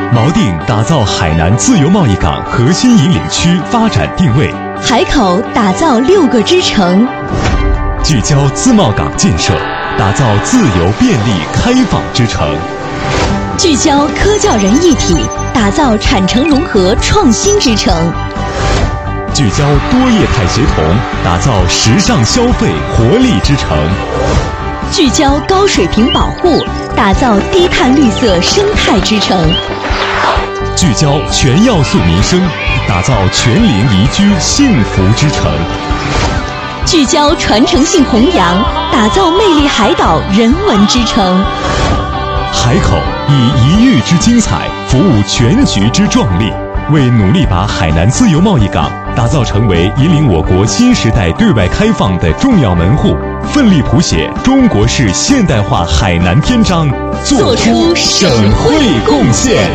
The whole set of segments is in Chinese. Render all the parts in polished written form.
锚定打造海南自由贸易港核心引领区发展定位， 海口打造6个支城， 聚焦自贸港建设，打造自由便利开放之城， 聚焦科教人一体，打造产城融合创新之城， 聚焦多业态协同，打造时尚消费活力之城， 聚焦高水平保护，打造低碳绿色生态之城， 聚焦全要素民生，打造全龄宜居幸福之城， 聚焦传承性弘扬，打造魅力海岛人文之城。 海口以一域之精彩服务全局之壮丽，为努力把海南自由贸易港打造成为引领我国新时代对外开放的重要门户，奋力谱写中国式现代化海南篇章，做出省会贡献。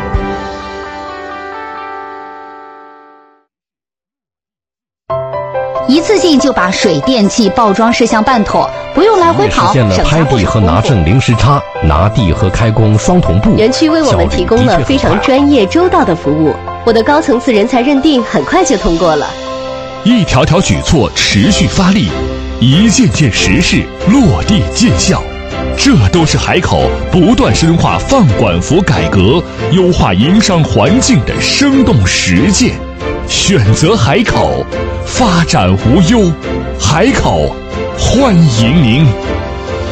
一次性就把水电气报装事项办妥，不用来回跑， 实现了拍地和拿证零时差，拿地和开工双同步。 园区为我们提供了非常专业周到的服务，我的高层次人才认定很快就通过了。 一条条举措持续发力，一件件实事落地见效，这都是海口不断深化放管服改革、优化营商环境的生动实践。选择海口，发展无忧。海口，欢迎您。